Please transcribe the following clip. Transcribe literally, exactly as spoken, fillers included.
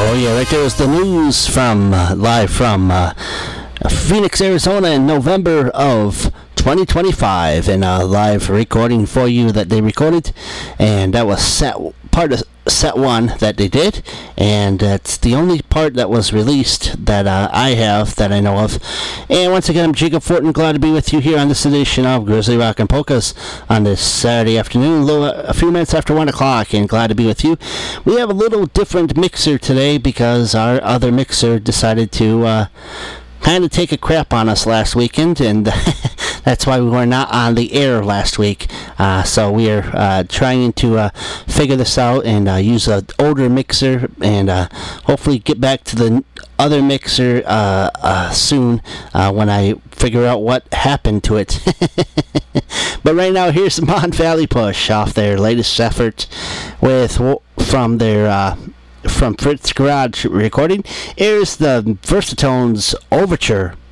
Oh yeah, right there was the news from uh, live from uh, Phoenix, Arizona in November of twenty twenty-five, and a live recording for you that they recorded, and that was set part of set one that they did, and it's the only part that was released that uh, I have that I know of. And once again, I'm Jacob Fortin, glad to be with you here on this edition of Grizzly Rock and Polkas on this Saturday afternoon, a, little, a few minutes after one o'clock, and glad to be with you. We have a little different mixer today because our other mixer decided to uh, kind of take a crap on us last weekend, and that's why we were not on the air last week. Uh, so we are uh, trying to uh, figure this out and uh, use an older mixer, and uh, hopefully get back to the other mixer uh, uh, soon uh, when I figure out what happened to it. But right now, here's Mon Valley Push off their latest effort with from their uh, from Fritz Garage recording. Here's the Versatones Overture.